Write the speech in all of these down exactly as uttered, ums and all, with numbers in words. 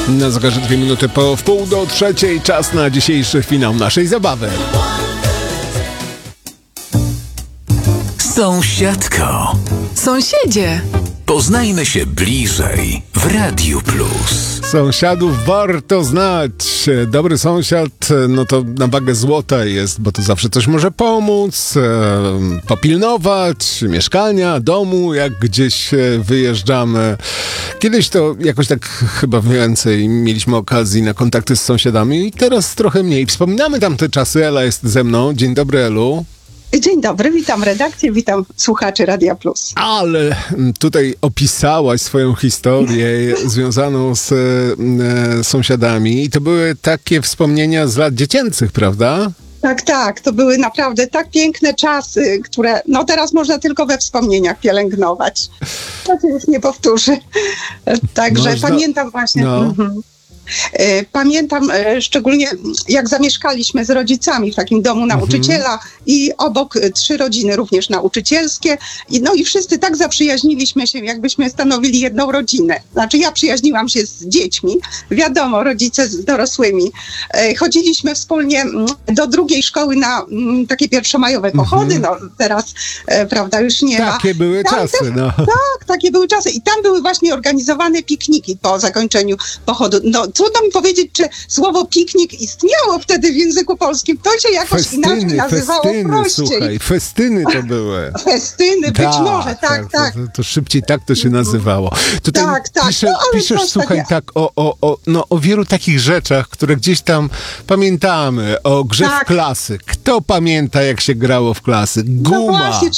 Na zegarze dwie minuty po wpół do trzeciej. Czas na dzisiejszy finał naszej zabawy. Sąsiadko. Sąsiedzie. Poznajmy się bliżej w Radiu Plus. Sąsiadów warto znać. Dobry sąsiad, no to na wagę złota jest, bo to zawsze coś może pomóc, e, popilnować mieszkania, domu, jak gdzieś wyjeżdżamy. Kiedyś to jakoś tak chyba więcej mieliśmy okazji na kontakty z sąsiadami i teraz trochę mniej. Wspominamy tamte czasy. Ela jest ze mną. Dzień dobry, Elu. Dzień dobry, witam redakcję, witam słuchaczy Radia Plus. Ale tutaj opisałaś swoją historię związaną z e, sąsiadami i to były takie wspomnienia z lat dziecięcych, prawda? Tak, tak, to były naprawdę tak piękne czasy, które no teraz można tylko we wspomnieniach pielęgnować. To się już nie powtórzy. Także Można... pamiętam właśnie... No. Mhm. Pamiętam szczególnie, jak zamieszkaliśmy z rodzicami w takim domu nauczyciela mhm. i obok trzy rodziny również nauczycielskie. I, no i wszyscy tak zaprzyjaźniliśmy się, jakbyśmy stanowili jedną rodzinę. Znaczy ja przyjaźniłam się z dziećmi, wiadomo, rodzice z dorosłymi. Chodziliśmy wspólnie do drugiej szkoły na takie pierwszomajowe pochody. Mhm. No teraz, prawda, już nie ma. Takie były tam czasy, też, no. Tak, takie były czasy. I tam były właśnie organizowane pikniki po zakończeniu pochodu. No, trudno mi powiedzieć, czy słowo piknik istniało wtedy w języku polskim. To się jakoś festyny, inaczej nazywało festyny, prościej. Słuchaj, festyny to były. Festyny, być tak, może, tak, tak. tak. To, to szybciej tak to się nazywało. Tutaj tak, tak. Pisze, no, piszesz, słuchaj, takie... tak o, o, o, no, o wielu takich rzeczach, które gdzieś tam pamiętamy. O grze tak. w klasy. Kto pamięta, jak się grało w klasy? Guma, no właśnie,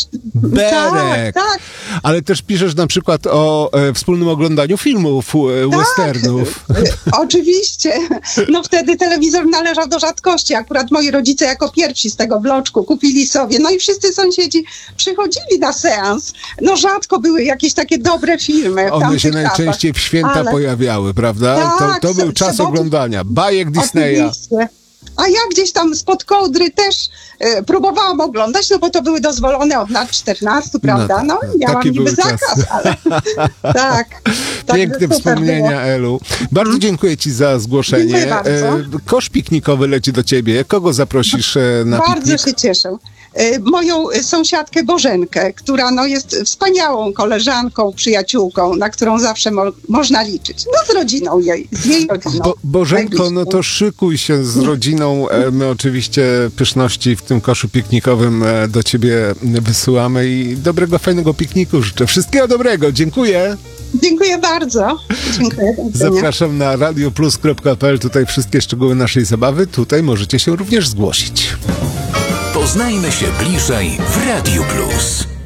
berek. Tak, tak. Ale też piszesz na przykład o e, wspólnym oglądaniu filmów, e, tak. westernów. Oczywiście. No wtedy telewizor należał do rzadkości. Akurat moi rodzice jako pierwsi z tego bloczku kupili sobie. No i wszyscy sąsiedzi przychodzili na seans. No rzadko były jakieś takie dobre filmy. One się najczęściej w święta ale... pojawiały, prawda? Tak, to, to był czas sobotę... oglądania bajek Disneya. Oczywiście. A ja gdzieś tam spod kołdry też e, próbowałam oglądać, no bo to były dozwolone od lat czternastu, prawda? No, no miałam niby zakaz, ale tak. Piękne wspomnienia, było. Elu. Bardzo dziękuję Ci za zgłoszenie. Dziękuję bardzo. E, kosz piknikowy leci do Ciebie. Kogo zaprosisz na Bardzo piknik? Bardzo się cieszę. Moją sąsiadkę Bożenkę, która no, jest wspaniałą koleżanką, przyjaciółką, na którą zawsze mo- można liczyć. No z rodziną jej, z jej rodziną. Bo, Bożenko, no to szykuj się z rodziną. My oczywiście pyszności w tym koszu piknikowym do Ciebie wysyłamy i dobrego, fajnego pikniku życzę. Wszystkiego dobrego. Dziękuję. Dziękuję bardzo. Dziękuję. Zapraszam na radioplus kropka p l. Tutaj wszystkie szczegóły naszej zabawy. Tutaj możecie się również zgłosić. Poznajmy się bliżej w Radiu Plus.